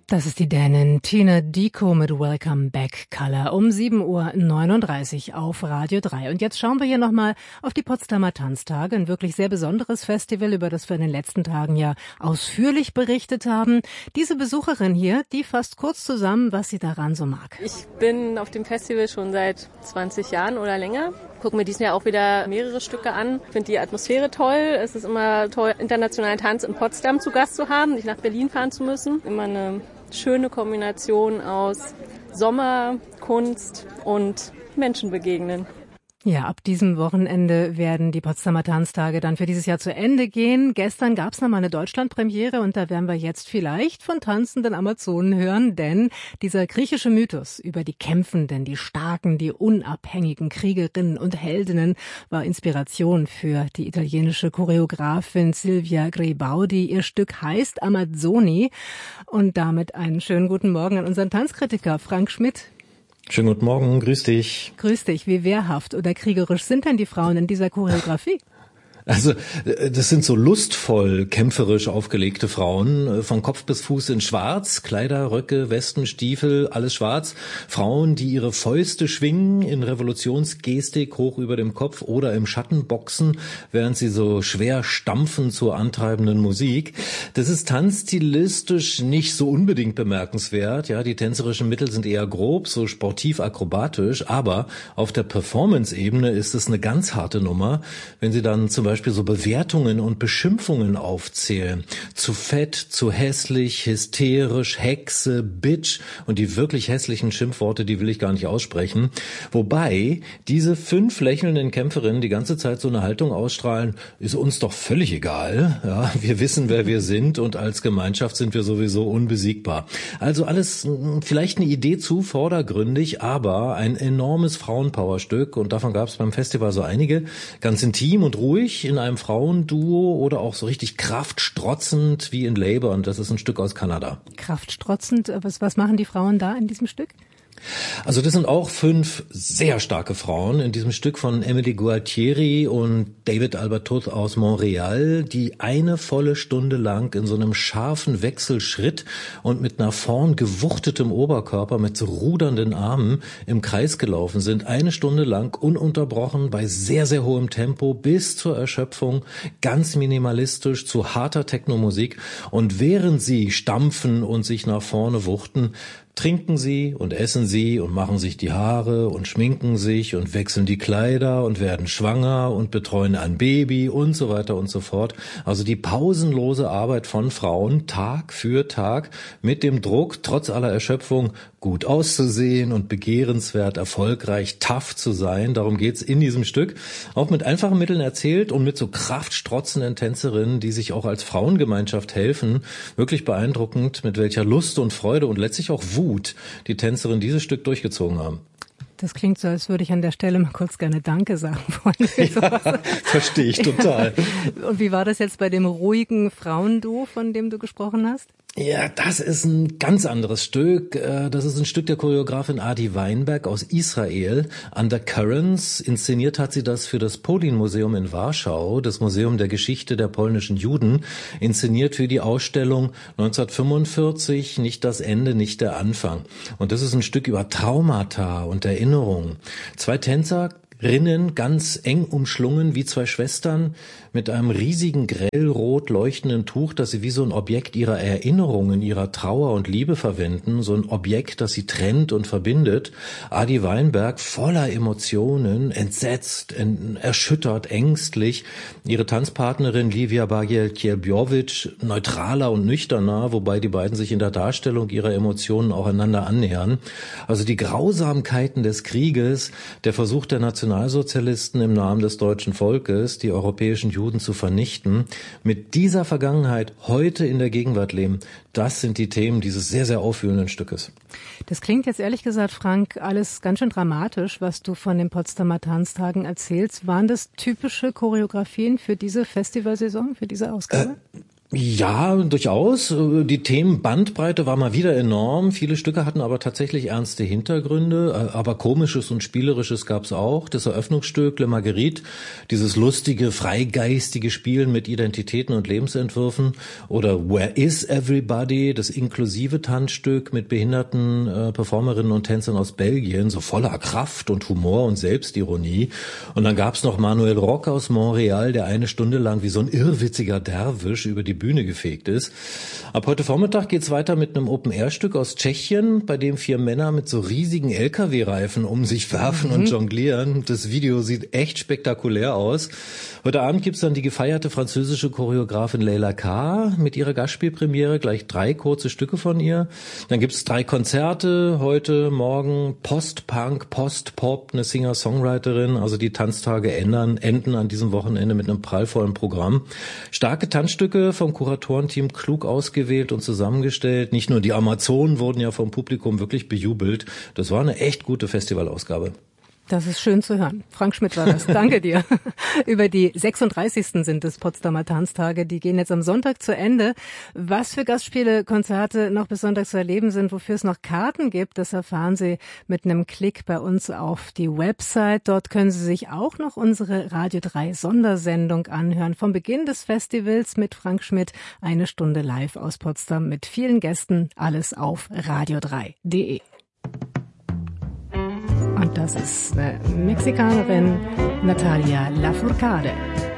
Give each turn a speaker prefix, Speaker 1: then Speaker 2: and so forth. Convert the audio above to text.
Speaker 1: Das ist die Dänin Tina Dicko mit Welcome Back Color um 7:39 Uhr auf Radio 3. Und jetzt schauen wir hier nochmal auf die Potsdamer Tanztage, ein wirklich sehr besonderes Festival, über das wir in den letzten Tagen ja ausführlich berichtet haben. Diese Besucherin hier, die fasst kurz zusammen, was sie daran so mag.
Speaker 2: Ich bin auf dem Festival schon seit 20 Jahren oder länger. Gucke mir dieses Jahr auch wieder mehrere Stücke an. Ich finde die Atmosphäre toll. Es ist immer toll, internationalen Tanz in Potsdam zu Gast zu haben, nicht nach Berlin fahren zu müssen. Immer eine schöne Kombination aus Sommer, Kunst und Menschen begegnen.
Speaker 1: Ja, ab diesem Wochenende werden die Potsdamer Tanztage dann für dieses Jahr zu Ende gehen. Gestern gab's noch mal eine Deutschlandpremiere und da werden wir jetzt vielleicht von tanzenden Amazonen hören, denn dieser griechische Mythos über die Kämpfenden, die Starken, die unabhängigen Kriegerinnen und Heldinnen war Inspiration für die italienische Choreografin Silvia Greybaudi. Ihr Stück heißt Amazzoni und damit einen schönen guten Morgen an unseren Tanzkritiker Frank Schmidt.
Speaker 3: Schönen guten Morgen, grüß dich.
Speaker 1: Grüß dich. Wie wehrhaft oder kriegerisch sind denn die Frauen in dieser Choreografie?
Speaker 3: Also das sind so lustvoll, kämpferisch aufgelegte Frauen, von Kopf bis Fuß in schwarz, Kleider, Röcke, Westen, Stiefel, alles schwarz. Frauen, die ihre Fäuste schwingen in Revolutionsgestik hoch über dem Kopf oder im Schatten boxen, während sie so schwer stampfen zur antreibenden Musik. Das ist tanzstilistisch nicht so unbedingt bemerkenswert. Ja, die tänzerischen Mittel sind eher grob, so sportiv-akrobatisch, aber auf der Performance-Ebene ist es eine ganz harte Nummer, wenn sie dann zum Beispiel so Bewertungen und Beschimpfungen aufzählen. Zu fett, zu hässlich, hysterisch, Hexe, Bitch und die wirklich hässlichen Schimpfworte, die will ich gar nicht aussprechen. Wobei diese 5 lächelnden Kämpferinnen die ganze Zeit so eine Haltung ausstrahlen, ist uns doch völlig egal. Ja, wir wissen, wer wir sind und als Gemeinschaft sind wir sowieso unbesiegbar. Also alles vielleicht eine Idee zu vordergründig, aber ein enormes Frauenpowerstück und davon gab es beim Festival so einige. Ganz intim und ruhig in einem Frauenduo oder auch so richtig kraftstrotzend wie in Labour und das ist ein Stück aus Kanada.
Speaker 1: Kraftstrotzend, was machen die Frauen da in diesem Stück?
Speaker 3: Also das sind auch 5 sehr starke Frauen in diesem Stück von Emily Gualtieri und David Albertot aus Montreal, die eine volle Stunde lang in so einem scharfen Wechselschritt und mit nach vorn gewuchtetem Oberkörper mit so rudernden Armen im Kreis gelaufen sind. Eine Stunde lang ununterbrochen bei sehr, sehr hohem Tempo bis zur Erschöpfung, ganz minimalistisch zu harter Technomusik. Und während sie stampfen und sich nach vorne wuchten, trinken sie und essen sie und machen sich die Haare und schminken sich und wechseln die Kleider und werden schwanger und betreuen ein Baby und so weiter und so fort. Also die pausenlose Arbeit von Frauen Tag für Tag mit dem Druck, trotz aller Erschöpfung, gut auszusehen und begehrenswert, erfolgreich, tough zu sein. Darum geht's in diesem Stück. Auch mit einfachen Mitteln erzählt und mit so kraftstrotzenden Tänzerinnen, die sich auch als Frauengemeinschaft helfen. Wirklich beeindruckend, mit welcher Lust und Freude und letztlich auch Wut die Tänzerinnen dieses Stück durchgezogen haben.
Speaker 1: Das klingt so, als würde ich an der Stelle mal kurz gerne Danke sagen wollen.
Speaker 3: Ja, verstehe ich total.
Speaker 1: Und wie war das jetzt bei dem ruhigen Frauenduo, von dem du gesprochen hast?
Speaker 3: Ja, das ist ein ganz anderes Stück. Das ist ein Stück der Choreografin Adi Weinberg aus Israel. Undercurrents. Inszeniert hat sie das für das Polin-Museum in Warschau, das Museum der Geschichte der polnischen Juden. Inszeniert für die Ausstellung 1945, nicht das Ende, nicht der Anfang. Und das ist ein Stück über Traumata und Erinnerungen. 2 Tänzerinnen, ganz eng umschlungen wie 2 Schwestern, mit einem riesigen grellrot leuchtenden Tuch, das sie wie so ein Objekt ihrer Erinnerungen, ihrer Trauer und Liebe verwenden, so ein Objekt, das sie trennt und verbindet. Adi Weinberg voller Emotionen, entsetzt, erschüttert, ängstlich. Ihre Tanzpartnerin Livia Bagiel-Kierbjowitsch neutraler und nüchterner, wobei die beiden sich in der Darstellung ihrer Emotionen auch einander annähern. Also die Grausamkeiten des Krieges, der Versuch der Nationalsozialisten im Namen des deutschen Volkes, die europäischen Juden zu vernichten, mit dieser Vergangenheit heute in der Gegenwart leben, das sind die Themen dieses sehr, sehr aufwühlenden Stückes.
Speaker 1: Das klingt jetzt ehrlich gesagt, Frank, alles ganz schön dramatisch, was du von den Potsdamer Tanztagen erzählst. Waren das typische Choreografien für diese Festivalsaison, für diese Ausgabe?
Speaker 3: Ja, durchaus. Die Themenbandbreite war mal wieder enorm. Viele Stücke hatten aber tatsächlich ernste Hintergründe, aber Komisches und Spielerisches gab's auch. Das Eröffnungsstück Le Marguerite, dieses lustige, freigeistige Spielen mit Identitäten und Lebensentwürfen, oder Where is Everybody, das inklusive Tanzstück mit behinderten Performerinnen und Tänzern aus Belgien, so voller Kraft und Humor und Selbstironie. Und dann gab's noch Manuel Rock aus Montreal, der eine Stunde lang wie so ein irrwitziger Derwisch über die Bühne gefegt ist. Ab heute Vormittag geht's weiter mit einem Open-Air-Stück aus Tschechien, bei dem 4 Männer mit so riesigen LKW-Reifen um sich werfen und jonglieren. Das Video sieht echt spektakulär aus. Heute Abend gibt's dann die gefeierte französische Choreografin Leila K. mit ihrer Gastspielpremiere, gleich 3 kurze Stücke von ihr. Dann gibt's 3 Konzerte heute, morgen, Post-Punk, Post-Pop, eine Singer-Songwriterin. Also die Tanztage enden an diesem Wochenende mit einem prallvollen Programm. Starke Tanzstücke vom Kuratorenteam klug ausgewählt und zusammengestellt. Nicht nur die Amazonen wurden ja vom Publikum wirklich bejubelt. Das war eine echt gute Festivalausgabe.
Speaker 1: Das ist schön zu hören. Frank Schmidt war das. Danke dir. Über die 36. sind es Potsdamer Tanztage. Die gehen jetzt am Sonntag zu Ende. Was für Gastspiele, Konzerte noch bis Sonntag zu erleben sind, wofür es noch Karten gibt, das erfahren Sie mit einem Klick bei uns auf die Website. Dort können Sie sich auch noch unsere Radio 3 Sondersendung anhören. Vom Beginn des Festivals mit Frank Schmidt, 1 Stunde live aus Potsdam mit vielen Gästen. Alles auf radio3.de. Und das ist eine Mexikanerin, Natalia Lafourcade.